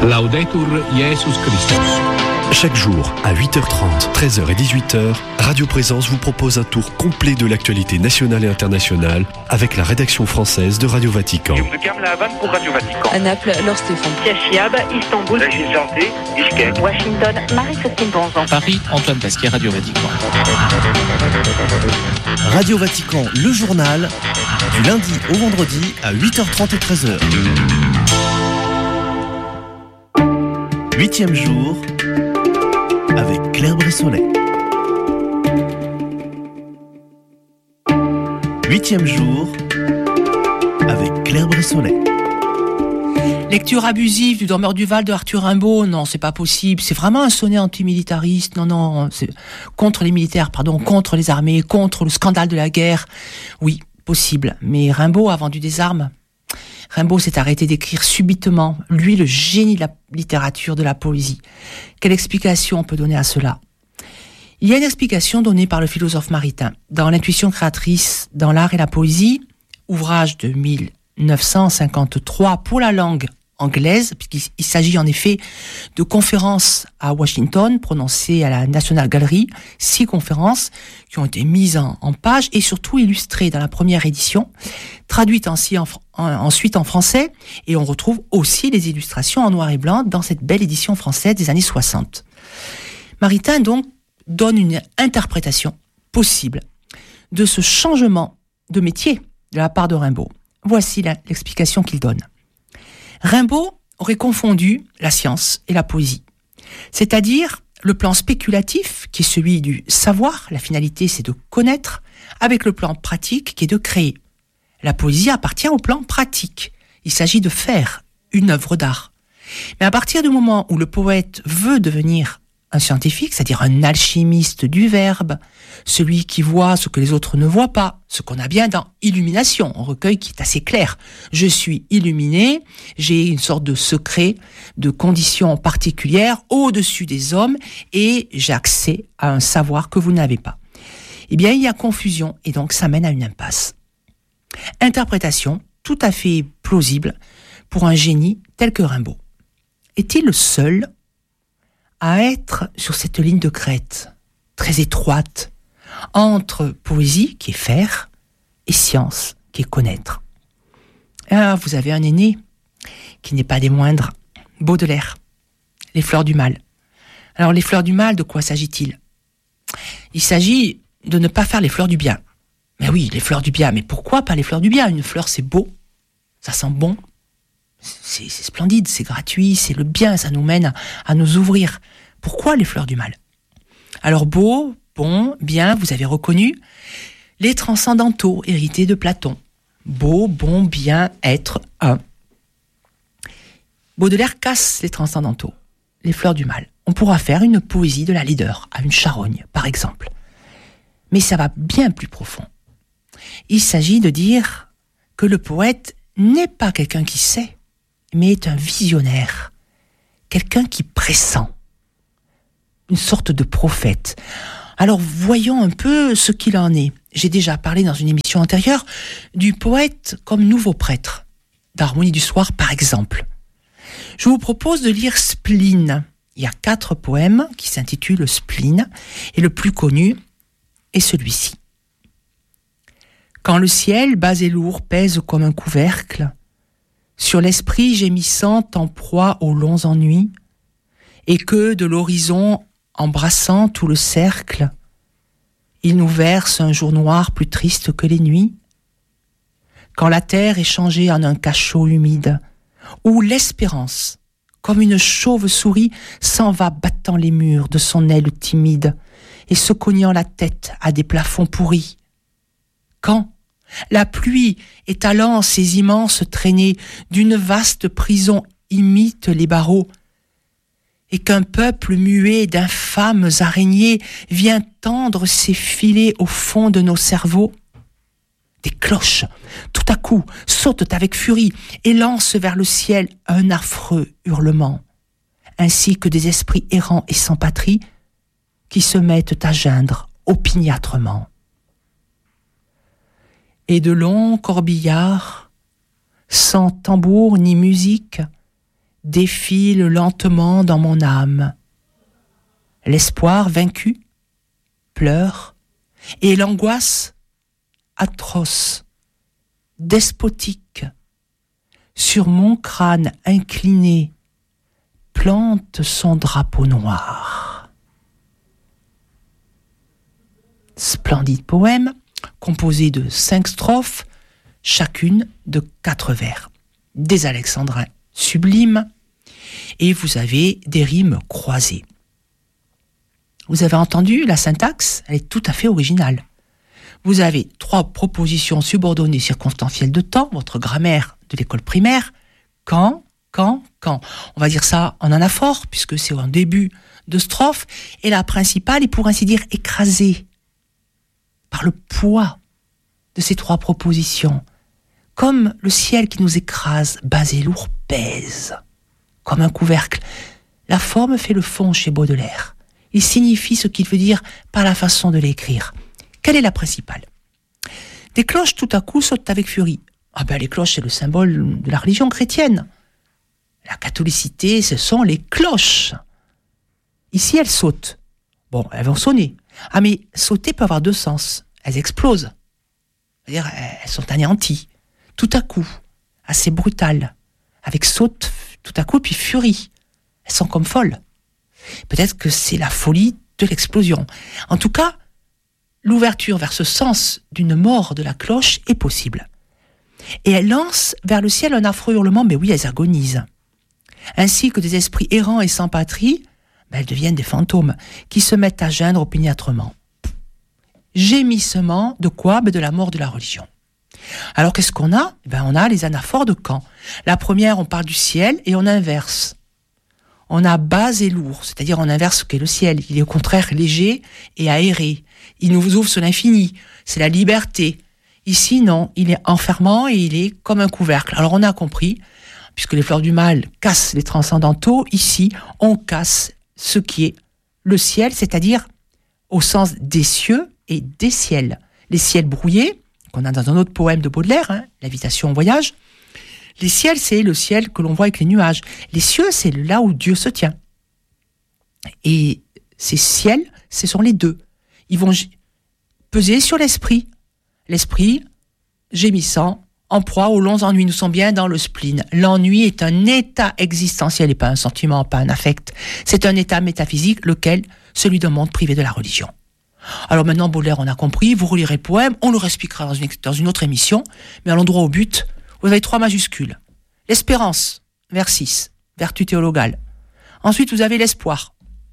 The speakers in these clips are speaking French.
Laudetur Jesus Christus. Chaque jour, à 8h30, 13h et 18h, Radio Présence vous propose un tour complet de l'actualité nationale et internationale avec la rédaction française de Radio Vatican. La Havane pour Radio Vatican. À Naples, Laure Stéphane. Cachiab, Istanbul. Régis Santé, Bishkek. Washington, Marie-Sophie Bonzan. Paris, Antoine Pasquier, Radio Vatican. Radio Vatican, le journal, du lundi au vendredi à 8h30 et 13h. 8e jour avec Claire Bressolet. 8e jour avec Claire Bressolet. Lecture abusive du Dormeur du Val de Arthur Rimbaud, non, c'est pas possible. C'est vraiment un sonnet antimilitariste. Non, c'est contre les militaires, contre les armées, contre le scandale de la guerre. Oui, possible. Mais Rimbaud a vendu des armes. Rimbaud s'est arrêté d'écrire subitement, lui le génie de la littérature, de la poésie. Quelle explication on peut donner à cela ? Il y a une explication donnée par le philosophe maritain. Dans l'Intuition créatrice, dans l'art et la poésie, ouvrage de 1953 pour la langue anglaise, puisqu'il s'agit en effet de conférences à Washington, prononcées à la National Gallery, 6 conférences qui ont été mises en page et surtout illustrées dans la première édition, traduites ensuite en français, et on retrouve aussi les illustrations en noir et blanc dans cette belle édition française des années 60. Maritain donc donne une interprétation possible de ce changement de métier de la part de Rimbaud. Voici l'explication qu'il donne. Rimbaud aurait confondu la science et la poésie, c'est-à-dire le plan spéculatif, qui est celui du savoir, la finalité c'est de connaître, avec le plan pratique qui est de créer. La poésie appartient au plan pratique, il s'agit de faire une œuvre d'art. Mais à partir du moment où le poète veut devenir un scientifique, c'est-à-dire un alchimiste du verbe, celui qui voit ce que les autres ne voient pas, ce qu'on a bien dans Illumination, un recueil qui est assez clair. Je suis illuminé, j'ai une sorte de secret, de conditions particulières au-dessus des hommes et j'ai accès à un savoir que vous n'avez pas. Eh bien, il y a confusion et donc ça mène à une impasse. Interprétation tout à fait plausible pour un génie tel que Rimbaud. Est-il le seul à être sur cette ligne de crête, très étroite, entre poésie, qui est faire, et science, qui est connaître? Ah, vous avez un aîné, qui n'est pas des moindres, Baudelaire, Les Fleurs du Mal. Alors, les fleurs du mal, de quoi s'agit-il ? Il s'agit de ne pas faire les fleurs du bien. Mais oui, les fleurs du bien, mais pourquoi pas les fleurs du bien ? Une fleur, c'est beau, ça sent bon, c'est splendide, c'est gratuit, c'est le bien, ça nous mène à nous ouvrir. Pourquoi les fleurs du mal ? Alors beau, bon, bien, vous avez reconnu les transcendantaux hérités de Platon. Beau, bon, bien, être, un. Baudelaire casse les transcendantaux, les fleurs du mal. On pourra faire une poésie de la laideur, à une charogne, par exemple. Mais ça va bien plus profond. Il s'agit de dire que le poète n'est pas quelqu'un qui sait, mais est un visionnaire, quelqu'un qui pressent, une sorte de prophète. Alors voyons un peu ce qu'il en est. J'ai déjà parlé dans une émission antérieure du poète comme nouveau prêtre, d'Harmonie du soir par exemple. Je vous propose de lire Spleen. Il y a 4 poèmes qui s'intitulent Spleen, et le plus connu est celui-ci. Quand le ciel bas et lourd pèse comme un couvercle, sur l'esprit gémissant en proie aux longs ennuis, et que de l'horizon embrassant tout le cercle, il nous verse un jour noir plus triste que les nuits, quand la terre est changée en un cachot humide, où l'espérance, comme une chauve-souris, s'en va battant les murs de son aile timide et se cognant la tête à des plafonds pourris. Quand la pluie, étalant ses immenses traînées d'une vaste prison, imite les barreaux, et qu'un peuple muet d'infâmes araignées vient tendre ses filets au fond de nos cerveaux, des cloches, tout à coup, sautent avec furie et lancent vers le ciel un affreux hurlement, ainsi que des esprits errants et sans patrie qui se mettent à geindre opiniâtrement. Et de longs corbillards, sans tambour ni musique, défile lentement dans mon âme. L'espoir vaincu pleure et l'angoisse atroce, despotique, sur mon crâne incliné, plante son drapeau noir. Splendide poème, composé de 5 strophes, chacune de 4 vers. Des alexandrins sublimes, et vous avez des rimes croisées. Vous avez entendu la syntaxe, elle est tout à fait originale. Vous avez 3 propositions subordonnées circonstancielles de temps, votre grammaire de l'école primaire, quand. On va dire ça en anaphore, puisque c'est en début de strophe, et la principale est pour ainsi dire écrasée par le poids de ces 3 propositions. Comme le ciel qui nous écrase, bas et lourd, pèse, comme un couvercle. La forme fait le fond chez Baudelaire. Il signifie ce qu'il veut dire par la façon de l'écrire. Quelle est la principale ? Des cloches tout à coup sautent avec furie. Les cloches, c'est le symbole de la religion chrétienne. La catholicité, ce sont les cloches. Ici, elles sautent. Elles vont sonner. Mais sauter peut avoir 2 sens. Elles explosent. C'est-à-dire, elles sont anéanties. Tout à coup, assez brutales. Avec saute, tout à coup, puis furie. Elles sont comme folles. Peut-être que c'est la folie de l'explosion. En tout cas, l'ouverture vers ce sens d'une mort de la cloche est possible. Et elle lance vers le ciel un affreux hurlement, mais oui, elles agonisent. Ainsi que des esprits errants et sans patrie, elles deviennent des fantômes qui se mettent à geindre opiniâtrement. Gémissement de quoi ? De la mort de la religion. Alors qu'est-ce qu'on a ? On a les anaphores de Kant. La première, on parle du ciel et on inverse. On a bas et lourd, c'est-à-dire on inverse ce qu'est le ciel. Il est au contraire léger et aéré. Il nous ouvre sur l'infini. C'est la liberté. Ici, non, il est enfermant et il est comme un couvercle. Alors on a compris, puisque les fleurs du mal cassent les transcendantaux, ici, on casse ce qui est le ciel, c'est-à-dire au sens des cieux et des ciels. Les ciels brouillés, qu'on a dans un autre poème de Baudelaire, L'Invitation au voyage. Les ciels, c'est le ciel que l'on voit avec les nuages. Les cieux, c'est là où Dieu se tient. Et ces ciels, ce sont les 2. Ils vont peser sur l'esprit. L'esprit, gémissant, en proie aux longs ennuis. Nous sommes bien dans le spleen. L'ennui est un état existentiel et pas un sentiment, pas un affect. C'est un état métaphysique, lequel, celui d'un monde privé de la religion. Alors maintenant, Baudelaire, on a compris, vous relirez le poème, on le réexpliquera dans une autre émission, mais allons droit au but. Vous avez 3 majuscules. L'espérance, vers 6, vertu théologale. Ensuite, vous avez l'espoir.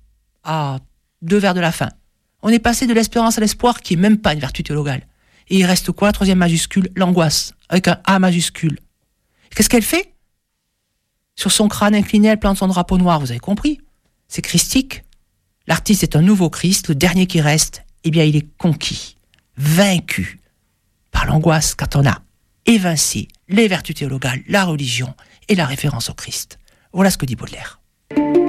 2 vers de la fin. On est passé de l'espérance à l'espoir, qui est même pas une vertu théologale. Et il reste quoi ? 3e majuscule, l'angoisse, avec un A majuscule. Qu'est-ce qu'elle fait ? Sur son crâne incliné, elle plante son drapeau noir, vous avez compris ? C'est christique. L'artiste est un nouveau Christ, le dernier qui reste, il est conquis, vaincu par l'angoisse quand on a évincé les vertus théologales, la religion et la référence au Christ. Voilà ce que dit Baudelaire.